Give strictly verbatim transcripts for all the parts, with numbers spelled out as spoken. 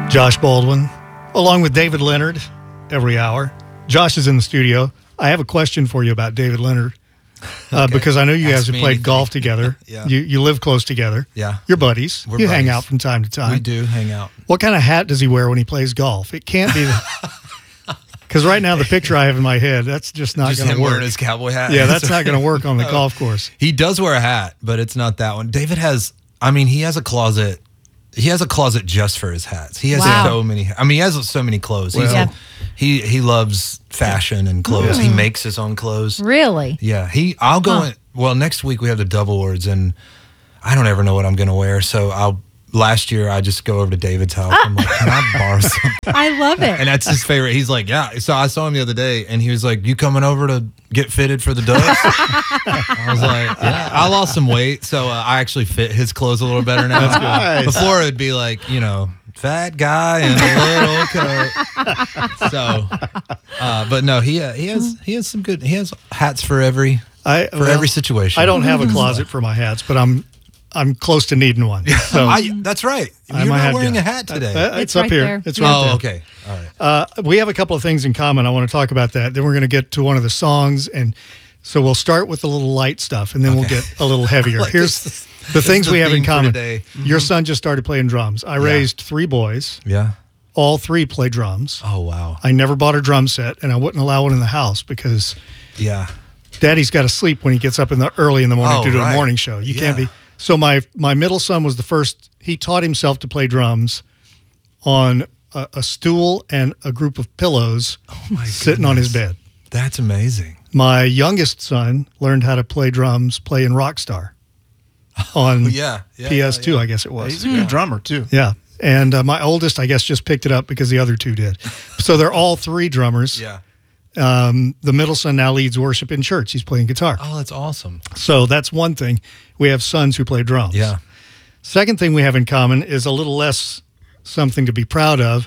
Josh Baldwin, along with David Leonard, every hour. Josh is in the studio. I have a question for you about David Leonard, uh, Okay. because I know you Ask guys have me played anything. golf together. Yeah. You you live close together. Yeah. You're buddies. We're you hang buddies. out from time to time. We do hang out. What kind of hat does he wear when he plays golf? It can't be because right now the picture I have in my head, that's just not Just going him to work. wearing his cowboy hat. Yeah, that's not going to work on the golf course. He does wear a hat, but it's not that one. David has, I mean, he has a closet. He has a closet just for his hats. He has Wow. so many. I mean, he has so many clothes. He's, Well- Yeah. He he loves fashion and clothes. He makes his own clothes. Really? Yeah. He. I'll go Huh. in. Well, next week we have the double awards, and I don't ever know what I'm going to wear. So I'll. Last year I just go over to David's house. I'm like, can I borrow something? I love it. And that's his favorite. He's like, yeah. So I saw him the other day, and he was like, "You coming over to get fitted for the Dubs?" I was like, "Yeah." I lost some weight, so uh, I actually fit his clothes a little better now. That's good. Nice. Before it would be like, you know, fat guy and a little coat. So, uh, but no, he uh, he has he has some good. He has hats for every I, for every situation. I don't have a closet for my hats, but I'm I'm close to needing one. So I, that's right. I'm You're a not hat wearing guy. a hat today. Uh, it's, It's up right here. there. It's Yeah. right oh, there. okay. All right. Uh, we have a couple of things in common. I want to talk about that. Then we're going to get to one of the songs, and so we'll start with a little light stuff, and then we'll get a little heavier. Like Here's this- the this things is the we have in theme for common. today. Your son just started playing drums. I raised three boys. Yeah. All three play drums. Oh wow. I never bought a drum set, and I wouldn't allow one in the house because Yeah. Daddy's got to sleep when he gets up in the early in the morning Oh, to do right. a morning show. You can't Yeah. be. So my my middle son was the first. He taught himself to play drums on a, a stool and a group of pillows Oh my sitting on his goodness. bed. That's amazing. My youngest son learned how to play drums playing Rockstar on Oh, yeah, yeah, P S two, yeah, yeah. I guess it was. He's a good drummer too. Yeah. And uh, my oldest, I guess, just picked it up because the other two did. So they're all three drummers. Yeah. Um, the middle son now leads worship in church. He's playing guitar. Oh, that's awesome. So that's one thing. We have sons who play drums. Yeah. Second thing we have in common is a little less something to be proud of.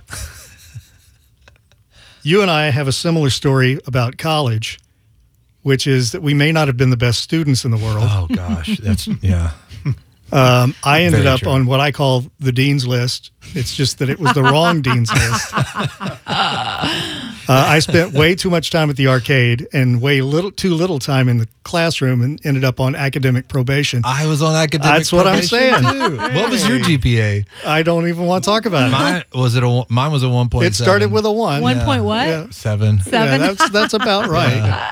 You and I have a similar story about college, which is that we may not have been the best students in the world. Oh gosh, that's yeah. Um, I ended Very up true. on what I call the dean's list. It's just that it was the wrong dean's list. Uh, I spent way too much time at the arcade and way little too little time in the classroom, and ended up on academic probation. I was on academic. That's what I'm probation, saying. Too. What was your G P A? I don't even want to talk about it. Mine was it a one- mine was a one point. It started with a one. One point what? Yeah. seven. Seven. Yeah, that's that's about right.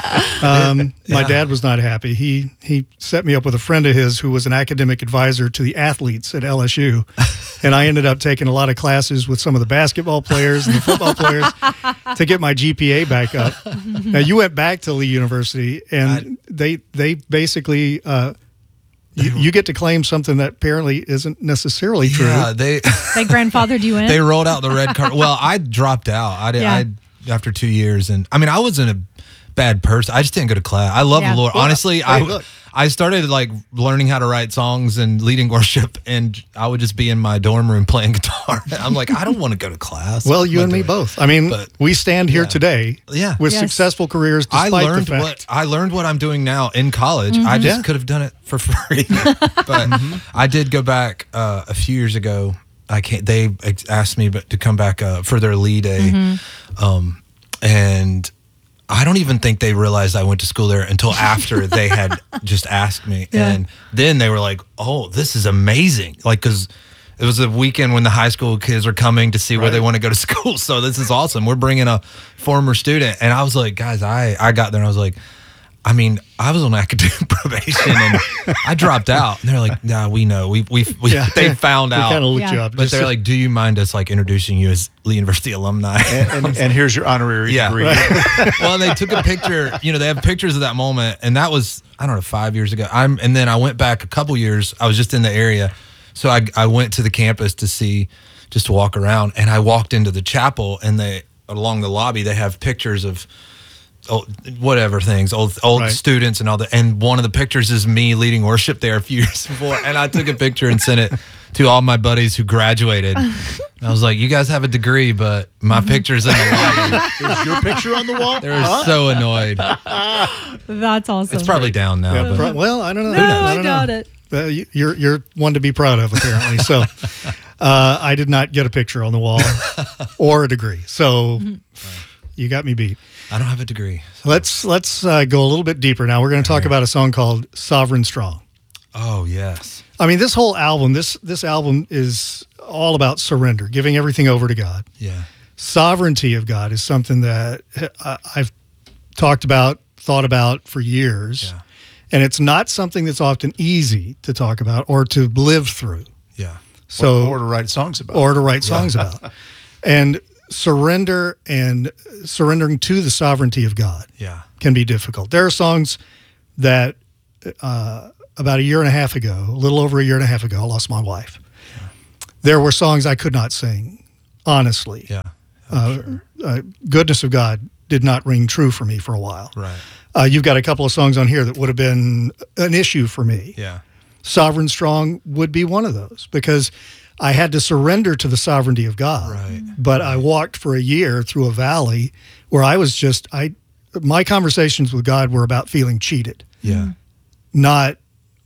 Um, my Yeah. dad was not happy. He he set me up with a friend of his who was an academic advisor to the athletes at L S U, and I ended up taking a lot of classes with some of the basketball players and the football players to get my G P A back up. Now you went back to Lee University, and they they basically. Uh, you, you get to claim something that apparently isn't necessarily true. Yeah, they They grandfathered you in? they rolled out the red card. Well, I dropped out. I did. Yeah. I after two years, and I mean, I wasn't a bad person. I just didn't go to class. I love Yeah. the Lord. Well, Honestly, hey, I look. I started like learning how to write songs and leading worship, and I would just be in my dorm room playing guitar. I'm like, I don't want to go to class. Well, you But and me do it. both. I mean, But- we stand here yeah. today Yeah. with Yes. successful careers I despite learned the fact. what I learned what I'm doing now in college. Mm-hmm. I just Yeah. could have done it for free, but I did go back uh, a few years ago. I can't. They ex- asked me but to come back uh, for their Lee Day, Mm-hmm. um, and I don't even think they realized I went to school there until after they had just asked me, Yeah. and then they were like, "Oh, this is amazing!" Like because. It was a weekend when the high school kids are coming to see where they Right. want to go to school. So this is awesome. We're bringing a former student. And I was like, guys, I, I got there and I was like, I mean, I was on academic probation and I dropped out. And they're like, nah, we know. We, we, we Yeah. they found We out. kind of looked Yeah. you up. But Just- they're like, do you mind us like introducing you as Lee University alumni? And, and, and here's your honorary Yeah. degree. Well, they took a picture, you know, they have pictures of that moment. And that was, I don't know, five years ago. I'm, and then I went back a couple years. I was just in the area. So I, I went to the campus to see, just to walk around. And I walked into the chapel and they, along the lobby, they have pictures of old, whatever things, old old Right. students and all that. And one of the pictures is me leading worship there a few years before. And I took a picture and sent it to all my buddies who graduated. And I was like, you guys have a degree, but my picture's in the lobby. Is your picture on the wall? They were so annoyed. That's awesome. It's probably down now. Yeah, but pro- well, I don't know. No, I don't doubt know. it. Uh, you- you're you're one to be proud of, apparently. So, Uh, I did not get a picture on the wall or a degree. So you got me beat. I don't have a degree. So. Let's let's uh, go a little bit deeper now. We're going to talk about a song called Sovereign Strong. Oh, yes. I mean, this whole album, this this album is all about surrender, giving everything over to God. Yeah. Sovereignty of God is something that uh, I've talked about, thought about for years. Yeah. And it's not something that's often easy to talk about or to live through. Yeah. So or, or to write songs about. Or to write songs about. And surrender and surrendering to the sovereignty of God Yeah. can be difficult. There are songs that uh, about a year and a half ago, a little over a year and a half ago, I lost my wife. Yeah. There were songs I could not sing, honestly. Yeah. Uh, Sure. uh, Goodness of God did not ring true for me for a while. Right. Uh, you've got a couple of songs on here that would have been an issue for me. Yeah. Sovereign Strong would be one of those because I had to surrender to the sovereignty of God. Right. But I walked for a year through a valley where I was just, I, my conversations with God were about feeling cheated, Yeah. not,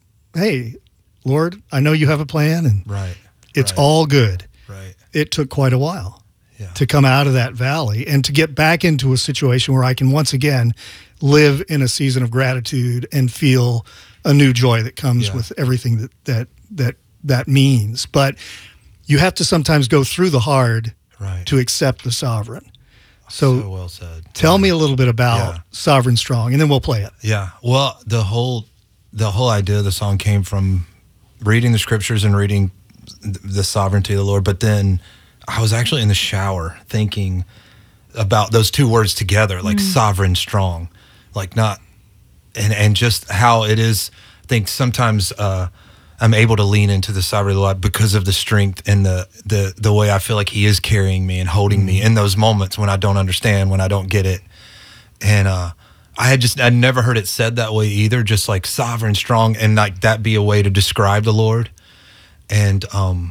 hey, Lord, I know you have a plan and Right. it's right. all good. Right. It took quite a while Yeah. to come out of that valley and to get back into a situation where I can once again live in a season of gratitude and feel a new joy that comes Yeah. with everything that, that that that means. But you have to sometimes go through the hard Right. to accept the sovereign. So, So well said. tell Yeah. me a little bit about Yeah. Sovereign Strong, and then we'll play it. Yeah. Well, the whole the whole idea of the song came from reading the scriptures and reading the sovereignty of the Lord. But then I was actually in the shower thinking about those two words together, like sovereign strong, like not, and, and just how it is. I think sometimes uh, I'm able to lean into the sovereignty of the Lord because of the strength and the, the, the way I feel like he is carrying me and holding me in those moments when I don't understand, when I don't get it. And, uh, I had just, I'd never heard it said that way either, just like sovereign strong, and like that be a way to describe the Lord. And, um,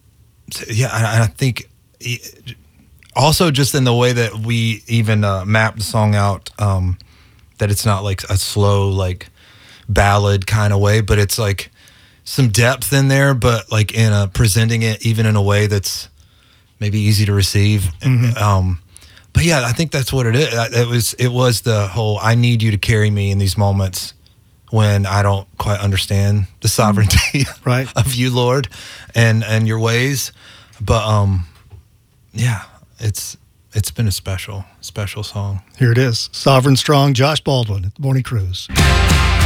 so, yeah, I, I think it, also just in the way that we even uh, map the song out, um, that it's not like a slow, like ballad kind of way, but it's like some depth in there, but like in a presenting it even in a way that's maybe easy to receive. Mm-hmm. Um, But yeah, I think that's what it is. It was it was the whole I need you to carry me in these moments when I don't quite understand the sovereignty Right. of you, Lord, and and your ways. But um, yeah, it's it's been a special special song. Here it is, Sovereign Strong, Josh Baldwin at the Morning Cruise.